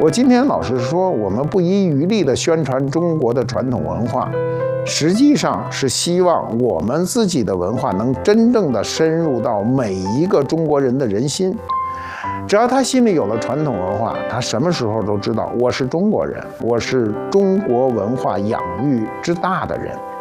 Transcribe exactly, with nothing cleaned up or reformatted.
我今天老实说，我们不遗余力地宣传中国的传统文化，实际上是希望我们自己的文化能真正的深入到每一个中国人的人心。只要他心里有了传统文化，他什么时候都知道我是中国人，我是中国文化养育之大的人。